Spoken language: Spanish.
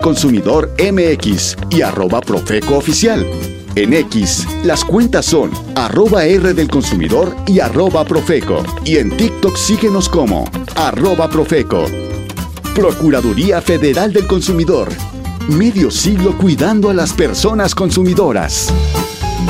Consumidor MX y @ProfecoOficial. En X, las cuentas son @R del Consumidor y @Profeco. Y en TikTok síguenos como @Profeco. Procuraduría Federal del Consumidor. Medio siglo cuidando a las personas consumidoras.